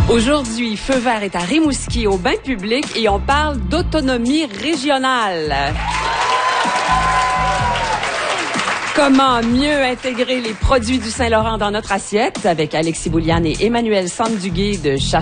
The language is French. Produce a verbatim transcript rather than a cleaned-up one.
Aujourd'hui, Feu vert est à Rimouski au bain public et on parle d'autonomie régionale. Comment mieux intégrer les produits du Saint-Laurent dans notre assiette avec Alexis Bouliane et Emmanuel Sanduguay de Chasse